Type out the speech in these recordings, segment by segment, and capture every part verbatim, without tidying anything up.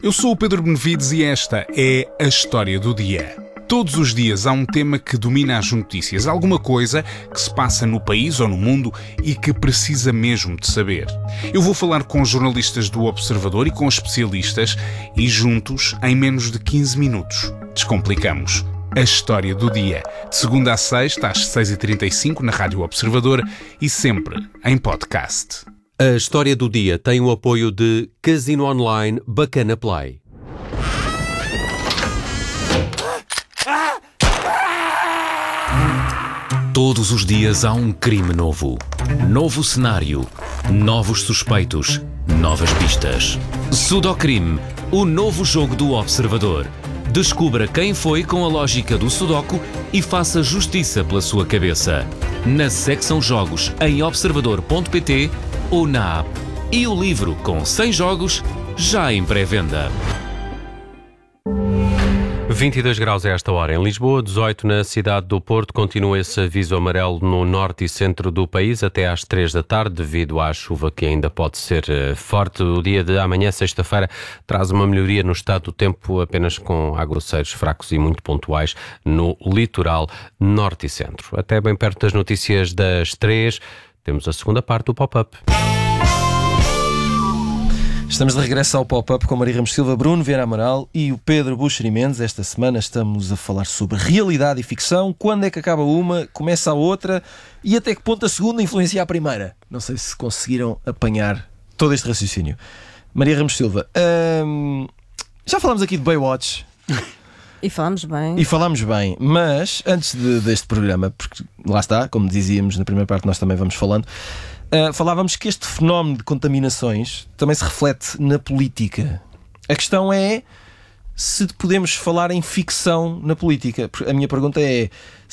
Eu sou o Pedro Benevides e esta é a História do Dia. Todos os dias há um tema que domina as notícias, alguma coisa que se passa no país ou no mundo e que precisa mesmo de saber. Eu vou falar com jornalistas do Observador e com especialistas e juntos, em menos de quinze minutos, descomplicamos a História do Dia. De segunda a sexta, às seis e trinta e cinco, na Rádio Observador e sempre em podcast. A História do Dia tem o apoio de Casino Online Bacana Play. Todos os dias há um crime novo. Novo cenário, novos suspeitos, novas pistas. Sudocrime, o novo jogo do Observador. Descubra quem foi com a lógica do Sudoku e faça justiça pela sua cabeça. Na secção Jogos em observador ponto pt ou na app. E o livro com cem jogos já em pré-venda. vinte e dois graus a esta hora em Lisboa, dezoito na cidade do Porto. Continua esse aviso amarelo no norte e centro do país até às três da tarde, devido à chuva que ainda pode ser forte. O dia de amanhã, sexta-feira, traz uma melhoria no estado do tempo, apenas com aguaceiros fracos e muito pontuais no litoral norte e centro. Até bem perto das notícias das três, temos a segunda parte do Pop-Up. Estamos de regresso ao Pop-Up com Maria Ramos Silva, Bruno Vieira Amaral e o Pedro Buxeri Mendes. Esta semana estamos a falar sobre realidade e ficção. Quando é que acaba uma, começa a outra e até que ponto a segunda influencia a primeira? Não sei se conseguiram apanhar todo este raciocínio. Maria Ramos Silva, hum, já falámos aqui de Baywatch. E falámos bem. E falámos bem, mas antes de, deste programa, porque lá está, como dizíamos na primeira parte, nós também vamos falando, uh, falávamos que este fenómeno de contaminações também se reflete na política. A questão é se podemos falar em ficção na política. A minha pergunta é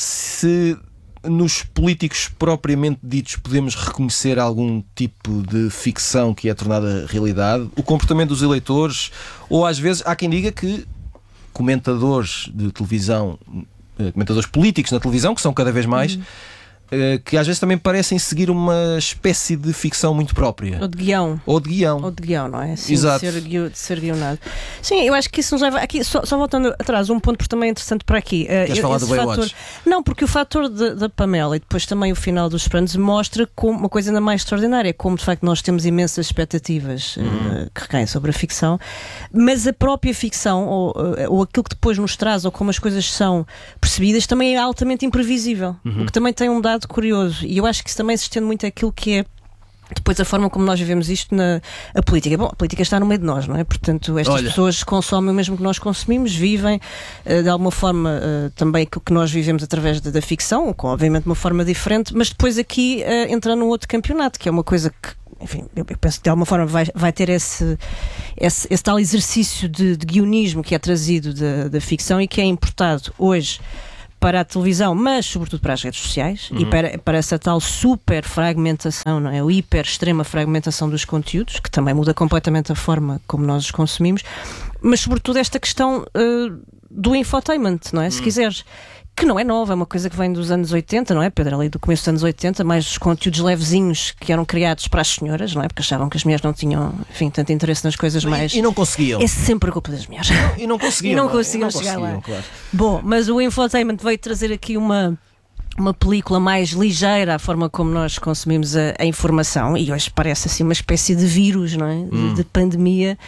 se nos políticos propriamente ditos podemos reconhecer algum tipo de ficção que é tornada realidade, o comportamento dos eleitores, ou às vezes há quem diga que comentadores de televisão, comentadores políticos na televisão, que são cada vez mais, uhum. que às vezes também parecem seguir uma espécie de ficção muito própria. Ou de guião. Ou de guião. Ou de guião, não é? Sim, exato. De ser, guio, de ser guionado. Sim, eu acho que isso nos leva... Aqui, só, só voltando atrás, um ponto porque também é interessante para aqui. Queres uh, falar do Baywatch? Não, porque o fator de, da Pamela e depois também o final dos Sopranos mostra como uma coisa ainda mais extraordinária, como de facto nós temos imensas expectativas uhum. uh, que recaem sobre a ficção, mas a própria ficção, ou, ou aquilo que depois nos traz, ou como as coisas são percebidas, também é altamente imprevisível. Uhum. O que também tem um dado curioso. E eu acho que isso também se estende muito àquilo que é depois a forma como nós vivemos isto na a política. Bom, a política está no meio de nós, não é? Portanto, estas Olha. pessoas consomem o mesmo que nós consumimos, vivem uh, de alguma forma uh, também aquilo que nós vivemos através da, da ficção, com obviamente uma forma diferente, mas depois aqui uh, entra num outro campeonato, que é uma coisa que, enfim, eu penso que de alguma forma vai, vai ter esse, esse, esse tal exercício de, de guionismo que é trazido da, da ficção e que é importado hoje para a televisão, mas sobretudo para as redes sociais uhum. e para, para essa tal super fragmentação, não é? O hiper extrema fragmentação dos conteúdos, que também muda completamente a forma como nós os consumimos, mas sobretudo esta questão uh, do infotainment, não é? Uhum. Se quiseres, que não é nova, é uma coisa que vem dos anos oitenta, não é, Pedro? Ali do começo dos anos oitenta, mais os conteúdos levezinhos que eram criados para as senhoras, não é? Porque achavam que as mulheres não tinham, enfim, tanto interesse nas coisas mais... E não conseguiam. É sempre a culpa das mulheres. E não conseguiam. E não conseguiam chegar conseguiam, lá. Claro. Bom, mas o infotainment veio trazer aqui uma... uma película mais ligeira à forma como nós consumimos a, a informação, e hoje parece assim uma espécie de vírus, não é? Hum. De, de pandemia.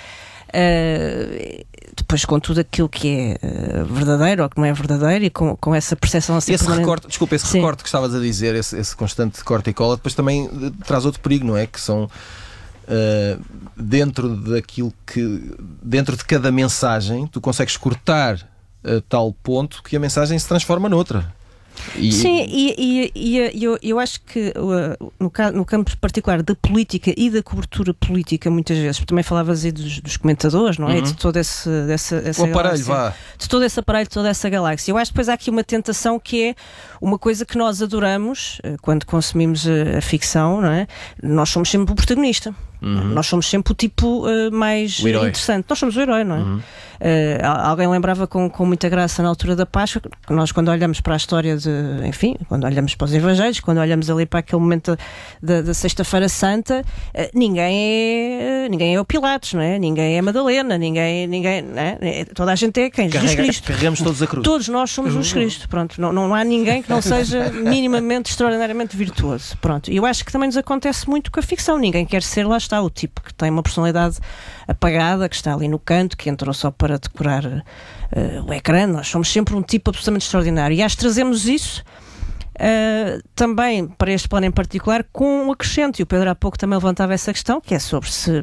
Uh, depois com tudo aquilo que é uh, verdadeiro ou que não é verdadeiro e com, com essa percepção assim esse permanente. recorte, desculpa, esse Sim. recorte que estavas a dizer, esse, esse constante corte e cola, depois também uh, traz outro perigo, não é? Que são uh, dentro daquilo que dentro de cada mensagem tu consegues cortar a tal ponto que a mensagem se transforma noutra. E... Sim, e, e, e eu, eu acho que uh, no, no campo particular da política e da cobertura política, muitas vezes, porque também falavas aí dos, dos comentadores, não é? Uhum. De todo esse dessa, essa o aparelho, galáxia, vá. de todo esse aparelho, de toda essa galáxia. Eu acho que depois há aqui uma tentação que é uma coisa que nós adoramos uh, quando consumimos a, a ficção, não é? Nós somos sempre o protagonista. Uhum. Nós somos sempre o tipo uh, mais interessante. Nós somos o herói, não é? Uhum. Uh, alguém lembrava com, com muita graça na altura da Páscoa que nós, quando olhamos para a história de, enfim, quando olhamos para os Evangelhos, quando olhamos ali para aquele momento da, da Sexta-feira Santa, uh, ninguém é ninguém é o Pilatos, não é? Ninguém é Madalena, ninguém, ninguém não é? Toda a gente é quem? Jesus Carrega, Cristo. Carregamos todos a cruz. Todos nós somos Jesus Cristo. Pronto, não, não há ninguém que não seja minimamente, extraordinariamente virtuoso. Pronto. E eu acho que também nos acontece muito com a ficção. Ninguém quer ser, lá está, o tipo que tem uma personalidade apagada, que está ali no canto, que entrou só para decorar uh, o ecrã. Nós somos sempre um tipo absolutamente extraordinário. E acho que trazemos isso uh, também para este plano em particular com um acrescento. E o Pedro há pouco também levantava essa questão, que é sobre se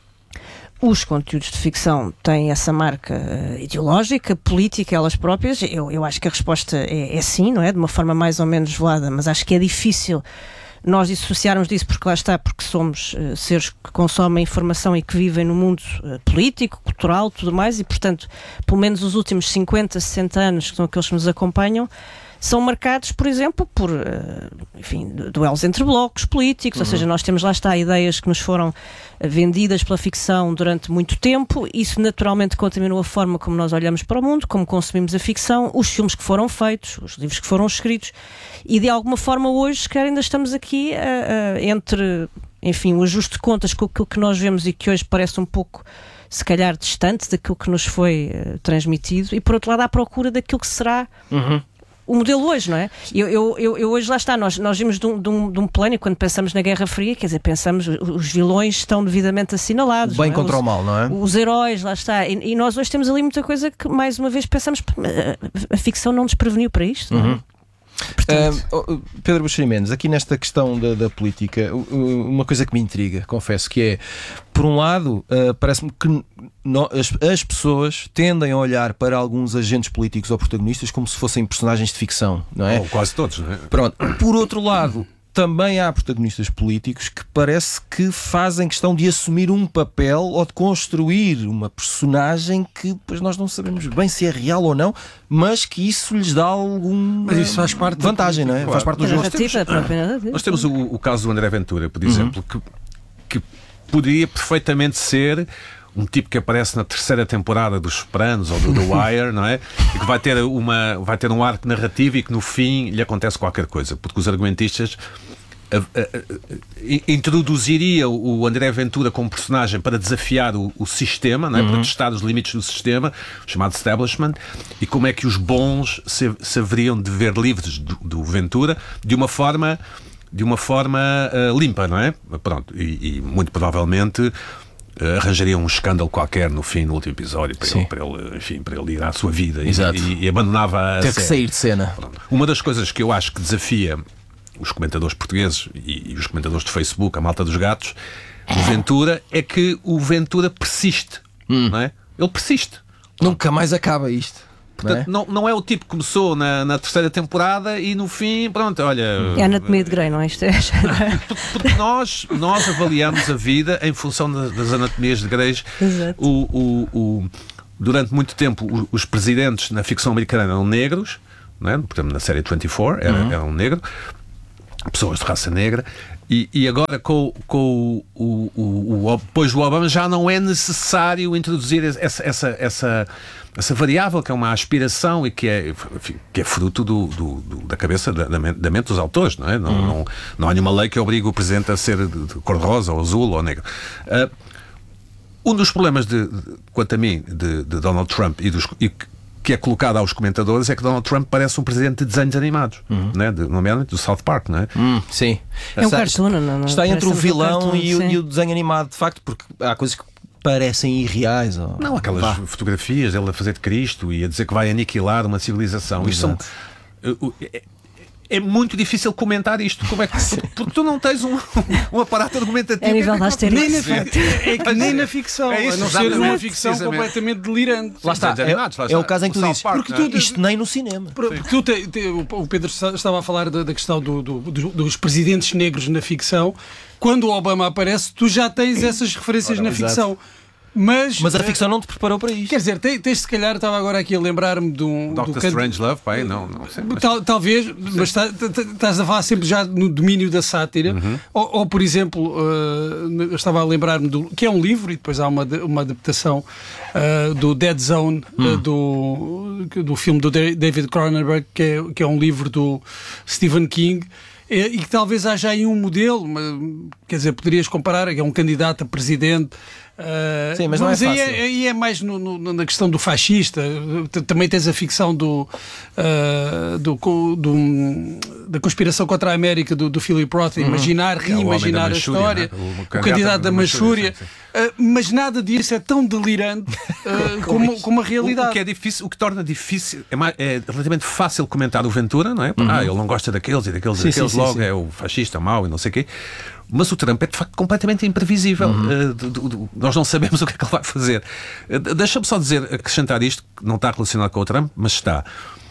os conteúdos de ficção têm essa marca uh, ideológica, política, elas próprias. Eu, eu acho que a resposta é, é sim, não é? De uma forma mais ou menos velada, mas acho que é difícil nós dissociarmos disso, porque lá está, porque somos uh, seres que consomem informação e que vivem no mundo uh, político, cultural, tudo mais, e portanto, pelo menos os últimos cinquenta, sessenta anos, que são aqueles que nos acompanham, são marcados, por exemplo, por, uh, enfim, duelos entre blocos políticos, uhum. Ou seja, nós temos, lá está, ideias que nos foram vendidas pela ficção durante muito tempo. Isso naturalmente contaminou a forma como nós olhamos para o mundo, como consumimos a ficção, os filmes que foram feitos, os livros que foram escritos, e de alguma forma hoje, se calhar, ainda estamos aqui uh, uh, entre, enfim, o ajuste de contas com aquilo que nós vemos e que hoje parece um pouco, se calhar, distante daquilo que nos foi uh, transmitido, e por outro lado à procura daquilo que será uhum. o modelo hoje, não é? Eu, eu, eu, eu hoje, lá está, nós, nós vimos de um, de, um, de um plano, e quando pensamos na Guerra Fria, quer dizer, pensamos, os vilões estão devidamente assinalados. O bem é? contra os, o mal, não é? Os heróis, lá está. E, e nós hoje temos ali muita coisa que, mais uma vez, pensamos, a, a ficção não nos preveniu para isto, não é? Uhum. Portanto... Uh, Pedro Buxeri Mendes, aqui nesta questão da, da política, uh, uma coisa que me intriga, confesso, que é, por um lado, uh, parece-me que no, as, as pessoas tendem a olhar para alguns agentes políticos ou protagonistas como se fossem personagens de ficção, não é? Ou quase todos, não é? Pronto. Por outro lado, também há protagonistas políticos que parece que fazem questão de assumir um papel ou de construir uma personagem que depois nós não sabemos bem se é real ou não, mas que isso lhes dá alguma mas isso faz parte vantagem, não é? Claro. Faz parte do jogo. Nós temos o, o caso do André Ventura, por exemplo, uhum. que, que poderia perfeitamente ser um tipo que aparece na terceira temporada dos Sopranos ou do The Wire, não é? E que vai ter, uma, vai ter um arco narrativo e que no fim lhe acontece qualquer coisa, porque os argumentistas a, a, a, introduziria o André Ventura como personagem para desafiar o, o sistema, não é? Uhum. Para testar os limites do sistema, chamado establishment, e como é que os bons se, se haveriam de ver livres do, do Ventura de uma forma, de uma forma uh, limpa, não é? Pronto, e, e muito provavelmente arranjaria um escândalo qualquer no fim, no último episódio, para, ele, para, ele, enfim, para ele ir à sua vida e, e, e abandonava a Ter que sair de cena. Pronto. Uma das coisas que eu acho que desafia os comentadores portugueses e, e os comentadores do Facebook, a malta dos gatos, o Ventura, é que o Ventura persiste, hum. não é? Ele persiste. Nunca mais acaba isto. Portanto, não, é? Não, não é o tipo que começou na, na terceira temporada e no fim, pronto, olha... É a anatomia de Grey, não é isto? Porque nós, nós avaliamos a vida em função das, das anatomias de Grey. Exato. O, o, o, durante muito tempo, os presidentes na ficção americana eram negros, não é? Por exemplo, na série vinte e quatro era, uhum. era um negro, pessoas de raça negra. E, e agora, com, com o, o, o, o, depois do Obama, já não é necessário introduzir essa, essa, essa, essa variável, que é uma aspiração e que é, enfim, que é fruto do, do, do, da cabeça, da, da mente dos autores, não é? Não, uhum. não, não há nenhuma lei que obrigue o presidente a ser de, de cor-de-rosa, ou azul, ou negro. Uh, um dos problemas, de, de, quanto a mim, de, de Donald Trump e dos... E, que é colocado aos comentadores é que Donald Trump parece um presidente de desenhos animados, uhum. né? de, nomeadamente do South Park, não é? Hum, sim. É um cartoon, não, não, está entre o vilão um cartoon, e, o, e o desenho animado, de facto, porque há coisas que parecem irreais. Ou... Não, aquelas Vá. fotografias dele a fazer de Cristo e a dizer que vai aniquilar uma civilização. Isto são... Uh, é, é muito difícil comentar isto. Como é que, porque tu não tens um, um aparato argumentativo. É nível da asterisco. É que nem na ficção. É isso, a não ser uma ficção completamente delirante. Lá está. É, lá está. É o caso em que tu dizes. Porque tu, isto nem no cinema. Porque tu te, te, o Pedro estava a falar da, da questão do, do, dos presidentes negros na ficção. Quando o Obama aparece, tu já tens essas referências Ora, na ficção. Mas, Mas a ficção não te preparou para isto. Quer dizer, tens, tens se calhar, estava agora aqui a lembrar-me de um... doutor do Strangelove, pai, não, não sei. Mas... Tal, talvez, sim. Mas tá, tá, tá, estás a falar sempre já no domínio da sátira. Uhum. Ou, ou, por exemplo, uh, eu estava a lembrar-me do... que é um livro, e depois há uma, uma adaptação uh, do Dead Zone, hum. uh, do, do filme do David Cronenberg, que é, que é um livro do Stephen King, e que talvez haja aí um modelo, quer dizer, poderias comparar, que é um candidato a presidente. Uh, Sim, mas não mas é aí fácil. é, aí é mais no, no, na questão do fascista. Também tens a ficção do, uh, do, do, da conspiração contra a América do, do Philip Roth, uhum. imaginar, reimaginar é a história, né? o, o candidato, candidato da Manchúria. Uh, mas nada disso é tão delirante uh, como, como a realidade. O, o que é difícil, o que torna difícil é, mais, é relativamente fácil comentar o Ventura, não é? Uhum. Ah, ele não gosta daqueles e daqueles, sim, e daqueles sim, logo sim, sim. É o fascista, o mau e não sei o quê. Mas o Trump é de facto completamente imprevisível. Uhum. Uh, do, do, do, nós não sabemos o que é que ele vai fazer. Uh, Deixa-me só dizer, acrescentar isto, que não está relacionado com o Trump, mas está.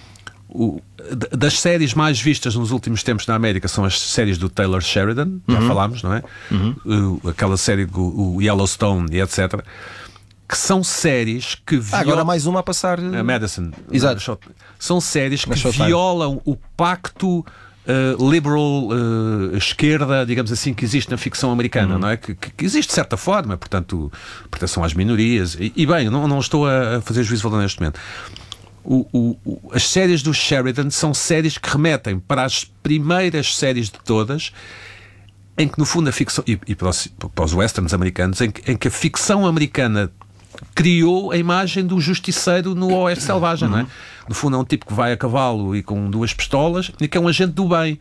O, das séries mais vistas nos últimos tempos na América são as séries do Taylor Sheridan, já uhum. falámos, não é? Uhum. Uh, aquela série do o Yellowstone e etcétera. Que são séries que violam... Ah, agora mais uma a passar... A Madison. Exato. São séries que violam o pacto... Uh, liberal uh, esquerda, digamos assim, que existe na ficção americana, uhum. não é? Que, que existe de certa forma, portanto, proteção às minorias. E, e bem, não, não estou a fazer juízo de valor neste momento. O, o, o, as séries do Sheridan são séries que remetem para as primeiras séries de todas, em que, no fundo, a ficção. E, e para, os, para os westerns americanos, em que, em que a ficção americana criou a imagem do justiceiro no Oeste Selvagem, uhum. não é? No fundo é um tipo que vai a cavalo e com duas pistolas e que é um agente do bem.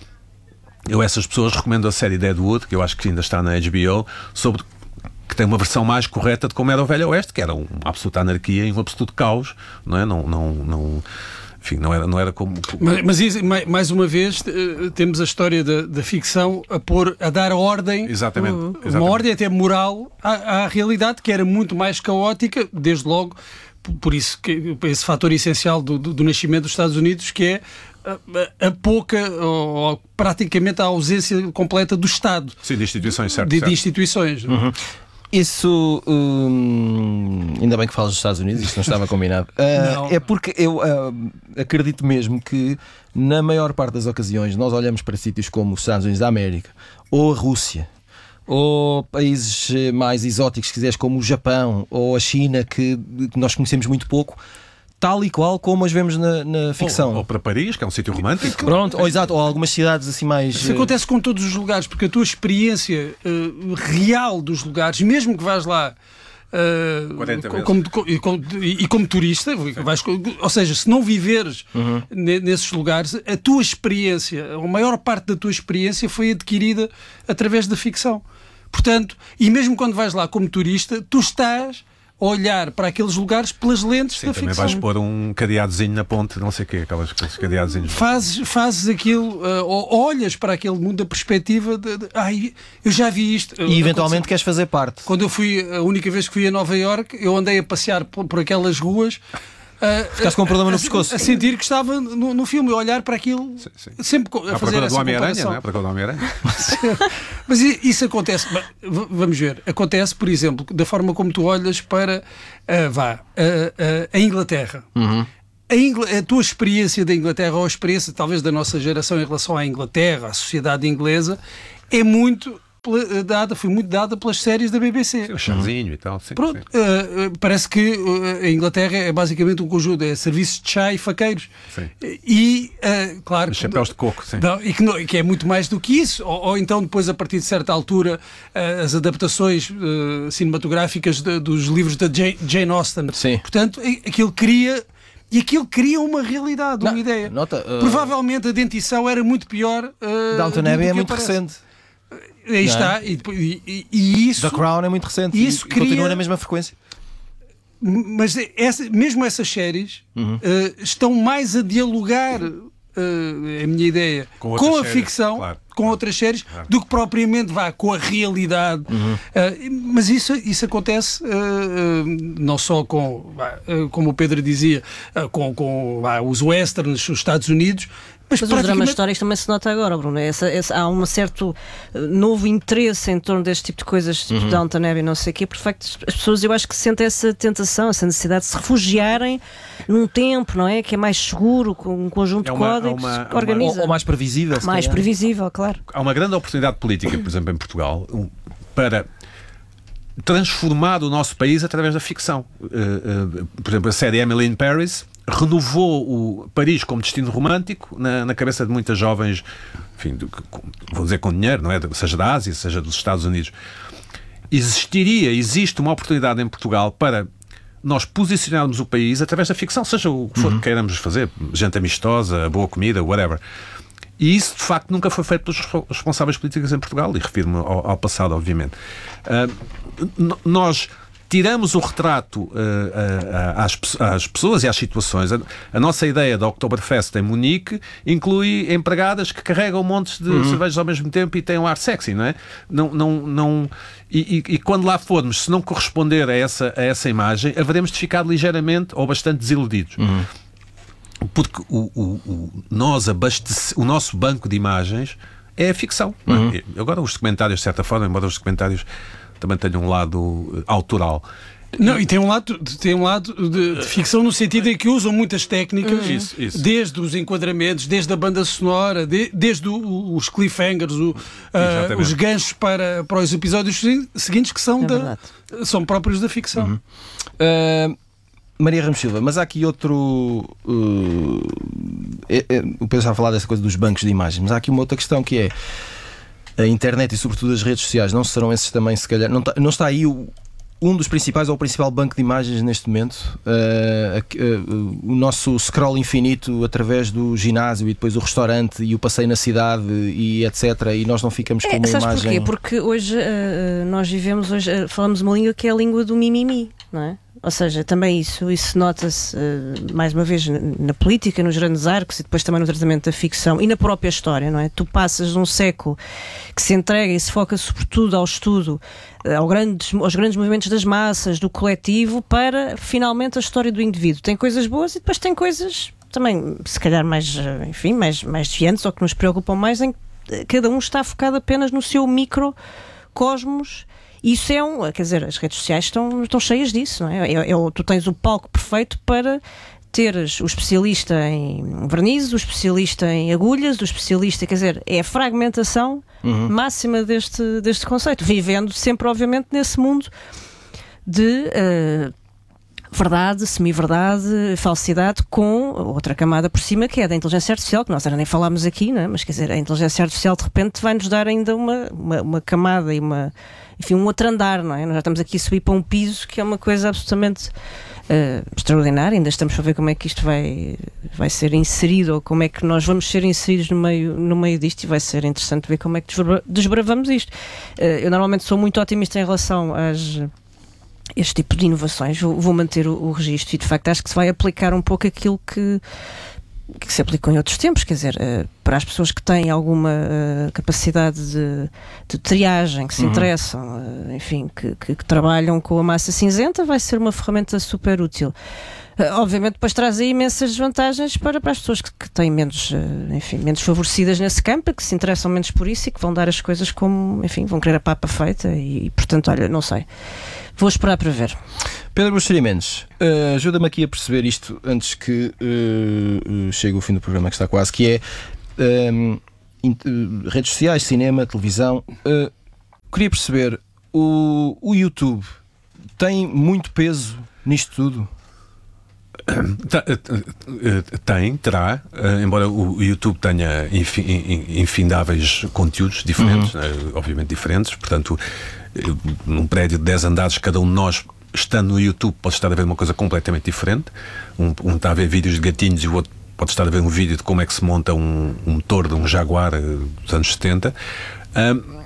Eu a essas pessoas recomendo a série Deadwood, que eu acho que ainda está na H B O, sobre que tem uma versão mais correta de como era o Velho Oeste, que era uma absoluta anarquia e um absoluto caos, não é? Não... não, não Enfim, não era, não era como... Mas, mas mais uma vez temos a história da, da ficção a pôr, a dar ordem, exatamente, uma exatamente. ordem até moral à, à realidade, que era muito mais caótica, desde logo, por isso que esse fator essencial do, do, do nascimento dos Estados Unidos, que é a, a pouca, ou, ou praticamente a ausência completa do Estado. Sim, de instituições, certo. De, certo. de instituições. Uhum. Isso, hum, ainda bem que falas dos Estados Unidos, isto não estava combinado. Uh, é porque eu uh, acredito mesmo que, na maior parte das ocasiões, nós olhamos para sítios como os Estados Unidos da América, ou a Rússia, ou países mais exóticos, se quiseres, como o Japão, ou a China, que, que nós conhecemos muito pouco, tal e qual como as vemos na, na ficção. Ou, ou para Paris, que é um sítio romântico. Pronto, ou exato, ou algumas cidades assim mais... Isso acontece com todos os lugares, porque a tua experiência uh, real dos lugares, mesmo que vais lá uh, como, como, como, e como turista, vais, ou seja, se não viveres uhum. nesses lugares, a tua experiência, a maior parte da tua experiência foi adquirida através da ficção. Portanto, e mesmo quando vais lá como turista, tu estás a olhar para aqueles lugares pelas lentes Sim, da também ficção. Vais pôr um cadeadozinho na ponte, não sei o quê, aquelas, aqueles cadeadozinhos. Fazes, fazes aquilo, uh, ou olhas para aquele mundo da perspectiva de, de ai, eu já vi isto. E eventualmente queres fazer parte. Quando eu fui, a única vez que fui a Nova Iorque, eu andei a passear por, por aquelas ruas. Uh, Ficaste com um problema no pescoço. A, a sentir que estava no, no filme, a olhar para aquilo, sim, sim. sempre a, a fazer essa comparação. Não é? Para do Homem-Aranha. Mas isso acontece, vamos ver, acontece, por exemplo, da forma como tu olhas para uh, vá, uh, uh, a Inglaterra. Uhum. A, Ingl... a tua experiência da Inglaterra, ou a experiência talvez da nossa geração em relação à Inglaterra, à sociedade inglesa, é muito... dada, foi muito dada pelas séries da B B C. O chazinho uhum. e tal. Sim, Pronto, sim. Uh, parece que uh, a Inglaterra é basicamente um conjunto, é serviços de chá e faqueiros. Sim. E, uh, claro... Os chapéus de coco, sim. Não, e que, não, que é muito mais do que isso. Ou, ou então, depois, a partir de certa altura, uh, as adaptações uh, cinematográficas de, dos livros da Jane, Jane Austen. Sim. Portanto, aquilo cria... E aquilo cria uma realidade, não, uma ideia. Nota, uh... Provavelmente a dentição era muito pior. Uh, Downton Abbey é muito parece. recente. Aí está, e, e, e isso... The Crown é muito recente e isso e cria... continua na mesma frequência. Mas essa, mesmo essas séries uhum. uh, estão mais a dialogar, uh, é a minha ideia, com, com a séries, ficção, claro, com claro, outras séries, claro. do que propriamente vá com a realidade. Uhum. Uh, mas isso, isso acontece uh, uh, não só com, uh, como o Pedro dizia, uh, com, com uh, os westerns, os Estados Unidos, Mas, Mas praticamente... os dramas históricos também se nota agora, Bruno. Essa, essa, há um certo novo interesse em torno deste tipo de coisas, tipo uhum. Downton Abbey, não sei o quê. Perfeito. As pessoas, eu acho que sentem essa tentação, essa necessidade de se refugiarem num tempo, não é? Que é mais seguro, com um conjunto é uma, de códigos uma, que organiza. Ou, ou mais previsível. Mais previsível, claro. Há uma grande oportunidade política, por exemplo, em Portugal, para transformar o nosso país através da ficção. Uh, uh, por exemplo, a série Emily in Paris renovou o Paris como destino romântico na, na cabeça de muitas jovens, enfim, de, vou dizer com dinheiro, não é? Seja da Ásia, seja dos Estados Unidos. Existiria, existe uma oportunidade em Portugal para nós posicionarmos o país através da ficção, seja o que for uhum. que queiramos fazer, gente amistosa, boa comida, whatever. E isso, de facto, nunca foi feito pelos responsáveis políticos em Portugal, e refiro-me ao, ao passado, obviamente. Uh, nós tiramos o retrato uh, uh, às, às pessoas e às situações. A, a nossa ideia da Oktoberfest em Munique inclui empregadas que carregam montes de uhum. cervejas ao mesmo tempo e têm um ar sexy, não é? Não, não, não, e, e, e quando lá formos, se não corresponder a essa, a essa imagem, haveremos de ficar ligeiramente ou bastante desiludidos. Uhum. Porque o, o, o, nós abastece, o nosso banco de imagens é a ficção. Uhum. Agora os documentários, de certa forma, embora os documentários também tenham um lado autoral. Não, e tem um lado, tem um lado de, de ficção no sentido em que usam muitas técnicas, uhum. isso, isso. desde os enquadramentos, desde a banda sonora, de, desde o, os cliffhangers, o, uh, os ganchos para, para os episódios seguintes, que são, é da, são próprios da ficção. Uhum. Uh... Maria Ramos Silva, mas há aqui outro. Uh, é, é, o Pedro já a falar dessa coisa dos bancos de imagens, mas há aqui uma outra questão que é a internet e, sobretudo, as redes sociais. Não serão esses também, se calhar. Não, tá, não está aí o, um dos principais ou o principal banco de imagens neste momento? Uh, uh, uh, o nosso scroll infinito através do ginásio e depois o restaurante e o passeio na cidade e etcétera. E nós não ficamos com é, uma sabes imagem. Porquê? Porque hoje uh, nós vivemos, hoje uh, falamos uma língua que é a língua do mimimi, não é? Ou seja, também isso, isso nota-se, uh, mais uma vez, na, na política, nos grandes arcos e depois também no tratamento da ficção e na própria história, não é? Tu passas um século que se entrega e se foca sobretudo ao estudo, uh, ao grandes, aos grandes movimentos das massas, do coletivo, para, finalmente, a história do indivíduo. Tem coisas boas e depois tem coisas também, se calhar, mais, uh, enfim, mais, mais defiantes ou que nos preocupam mais, em que cada um está focado apenas no seu microcosmos. Isso é um, quer dizer, as redes sociais estão, estão cheias disso, não é? É, é? Tu tens o palco perfeito para teres o especialista em vernizes, o especialista em agulhas, o especialista, quer dizer, é a fragmentação uhum. máxima deste, deste conceito, vivendo sempre, obviamente, nesse mundo de uh, verdade, semi-verdade, falsidade, com outra camada por cima, que é da inteligência artificial, que nós ainda nem falámos aqui, não é? Mas quer dizer, a inteligência artificial de repente vai-nos dar ainda uma, uma, uma camada e uma, enfim, um outro andar, não é? Nós já estamos aqui a subir para um piso que é uma coisa absolutamente uh, extraordinária. Ainda estamos para ver como é que isto vai, vai ser inserido, ou como é que nós vamos ser inseridos no meio, no meio disto, e vai ser interessante ver como é que desbravamos isto. Uh, eu normalmente sou muito otimista em relação às este tipo de inovações, vou, vou manter o, o registro, e de facto acho que se vai aplicar um pouco aquilo que, que se aplicou em outros tempos, quer dizer, uh, para as pessoas que têm alguma uh, capacidade de, de triagem, que se uhum. interessam, uh, enfim, que, que, que trabalham com a massa cinzenta, vai ser uma ferramenta super útil. Uh, obviamente depois traz aí imensas desvantagens para, para as pessoas que, que têm menos, uh, enfim, menos favorecidas nesse campo, que se interessam menos por isso e que vão dar as coisas como, enfim, vão querer a papa feita e, e portanto, olha, não sei. Vou esperar para ver. Pedro Buxeri Mendes, uh, ajuda-me aqui a perceber isto antes que uh, chegue o fim do programa, que está quase, que é um, uh, redes sociais, cinema, televisão. Uh, queria perceber, o, o YouTube tem muito peso nisto tudo? Tem, terá, embora o YouTube tenha infindáveis conteúdos diferentes, uhum. né, obviamente diferentes, portanto, num prédio de dez andares, cada um de nós, estando no YouTube, pode estar a ver uma coisa completamente diferente. Um, um está a ver vídeos de gatinhos e o outro pode estar a ver um vídeo de como é que se monta um, um motor de um Jaguar dos anos setenta. Um,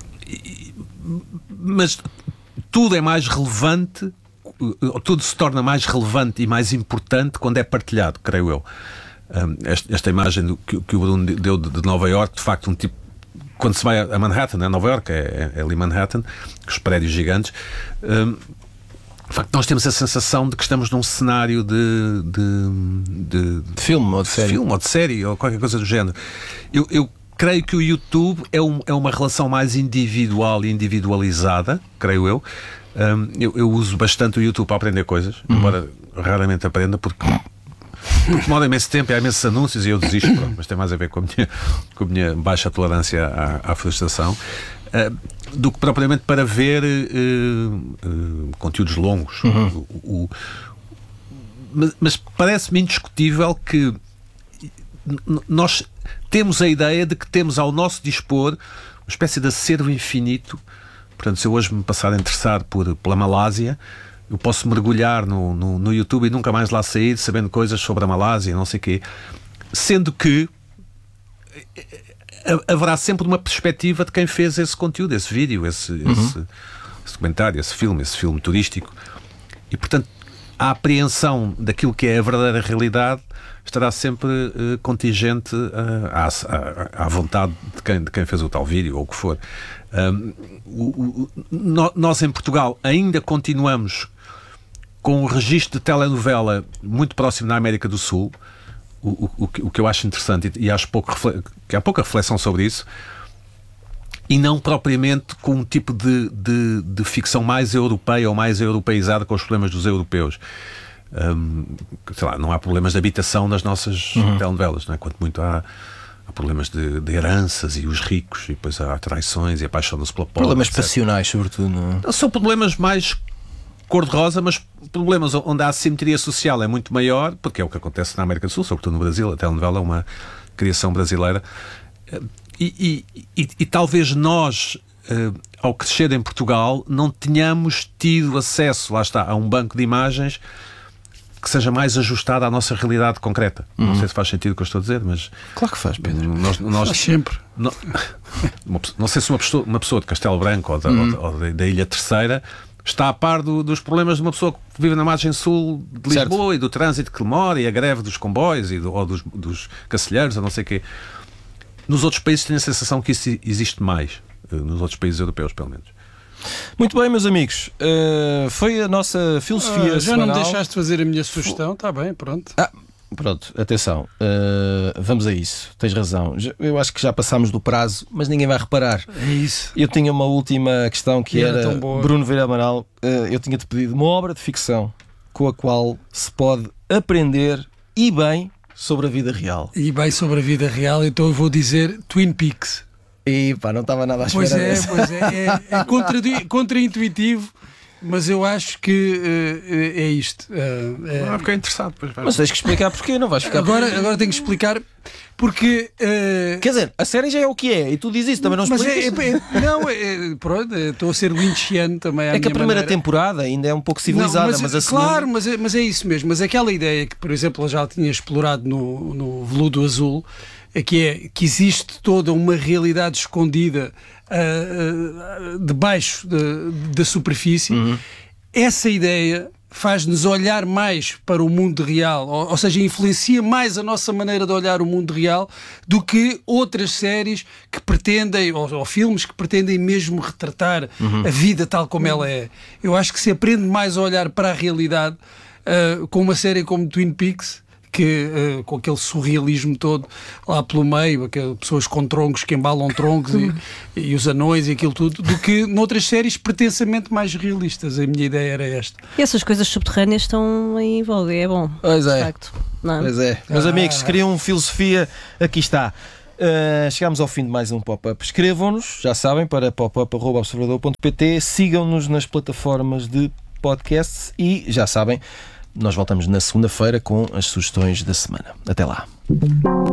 mas tudo é mais relevante, tudo se torna mais relevante e mais importante quando é partilhado, creio eu. Um, esta, esta imagem do, que, que o Bruno deu de, de Nova Iorque, de facto, um tipo, quando se vai a Manhattan, né? Nova Iorque é, é, é ali Manhattan, com os prédios gigantes, um, facto, nós temos a sensação de que estamos num cenário de, de, de, de filme ou de série. filme ou de série ou qualquer coisa do género. Eu, eu creio que o YouTube é, um, é uma relação mais individual e individualizada, creio eu. Um, eu. Eu uso bastante o YouTube para aprender coisas, uhum. embora raramente aprenda, porque, porque demora imenso tempo, há imensos anúncios e eu desisto, pronto, mas tem mais a ver com a minha, com a minha baixa tolerância à, à frustração. Uh, do que propriamente para ver uh, uh, conteúdos longos. Uhum. O, o, mas mas parece-me indiscutível que nós temos a ideia de que temos ao nosso dispor uma espécie de acervo infinito. Portanto, se eu hoje me passar a interessar por, pela Malásia, eu posso mergulhar no, no, no YouTube e nunca mais lá sair sabendo coisas sobre a Malásia, não sei o quê. Sendo que haverá sempre uma perspectiva de quem fez esse conteúdo, esse vídeo, esse, uhum. esse, esse documentário, esse filme, esse filme turístico. E, portanto, a apreensão daquilo que é a verdadeira realidade estará sempre uh, contingente uh, à, à, à vontade de quem, de quem fez o tal vídeo, ou o que for. Um, o, o, no, nós, em Portugal, ainda continuamos com um registro de telenovela muito próximo da América do Sul. O, o, o que eu acho interessante e acho pouco, que há pouca reflexão sobre isso, e não propriamente com um tipo de, de, de ficção mais europeia ou mais europeizada com os problemas dos europeus. Um, sei lá, não há problemas de habitação nas nossas uhum. telenovelas, não é? Quanto muito há, há problemas de, de heranças e os ricos, e depois há traições e apaixonam-se pela pobre. Problemas etcétera. Passionais, sobretudo. Não é? São problemas mais cor-de-rosa, mas problemas onde a assimetria social é muito maior, porque é o que acontece na América do Sul, sobretudo no Brasil. A telenovela é uma criação brasileira. E, e, e, e talvez nós, ao crescer em Portugal, não tenhamos tido acesso, lá está, a um banco de imagens que seja mais ajustado à nossa realidade concreta. Uhum. Não sei se faz sentido o que eu estou a dizer, mas... Claro que faz, Pedro. Nós, nós, faz sempre. Não, não sei se uma pessoa, uma pessoa de Castelo Branco ou da, uhum. ou da, da Ilha Terceira está a par do, dos problemas de uma pessoa que vive na margem sul de Lisboa, certo, e do trânsito que lhe mora, e a greve dos comboios e do, ou dos, dos cacilheiros, ou não sei o quê. Nos outros países tenho a sensação que isso existe mais. Nos outros países europeus, pelo menos. Muito bem, meus amigos. Uh, foi a nossa filosofia uh, Já semanal. não me deixaste fazer a minha sugestão? Está bem, pronto. Ah, pronto, atenção. Uh, vamos a isso. Tens razão. Eu acho que já passámos do prazo, mas ninguém vai reparar. É isso. Eu tinha uma última questão que e era, era Bruno Vieira Amaral. Uh, eu tinha-te pedido uma obra de ficção com a qual se pode aprender e bem sobre a vida real. E bem sobre a vida real, então eu vou dizer Twin Peaks. E pá, não estava nada à espera. Pois é, dessa. pois é, é, é contra, contra-intuitivo, mas eu acho que uh, é isto. Uh, é... Ah, fiquei interessado. Pois vai. Mas tens que explicar porquê, não vais ficar... Agora, agora tenho que explicar porque... Uh... Quer dizer, a série já é o que é, e tu dizes isso, também não mas explicas. É, é, não, é, pronto, estou a ser lynchiano também à É que a primeira maneira. temporada ainda é um pouco civilizada, não, mas, mas a segunda... Claro, mas é, mas é isso mesmo. Mas aquela ideia que, por exemplo, eu já tinha explorado no, no Veludo Azul, é que é que existe toda uma realidade escondida uh, uh, debaixo de, da superfície. Uhum. Essa ideia faz-nos olhar mais para o mundo real, ou, ou seja, influencia mais a nossa maneira de olhar o mundo real do que outras séries que pretendem, ou, ou filmes que pretendem mesmo retratar uhum. a vida tal como uhum. ela é. Eu acho que se aprende mais a olhar para a realidade uh, com uma série como Twin Peaks, que uh, com aquele surrealismo todo lá pelo meio, aquelas pessoas com troncos que embalam troncos e, e os anões e aquilo tudo, do que noutras séries pretensamente mais realistas. A minha ideia era esta. E essas coisas subterrâneas estão em voga, é bom. Pois é. De facto. Não é? Pois é. Meus ah. amigos, queriam filosofia, aqui está. Uh, chegamos ao fim de mais um pop-up. Escrevam-nos, já sabem, para pop up arroba observador ponto pt. Sigam-nos nas plataformas de podcasts e, já sabem, nós voltamos na segunda-feira com as sugestões da semana. Até lá.